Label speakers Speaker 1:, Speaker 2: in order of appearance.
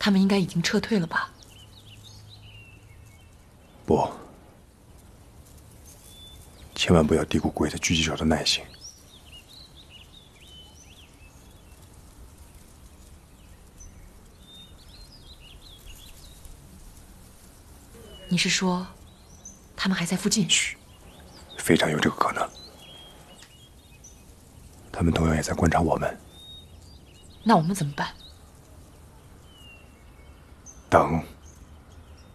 Speaker 1: 他们应该已经撤退了吧？
Speaker 2: 不，千万不要低估鬼子狙击手的耐性。
Speaker 1: 你是说，他们还在附近？
Speaker 2: 非常有这个可能。他们同样也在观察我们。
Speaker 1: 那我们怎么办？
Speaker 2: 等。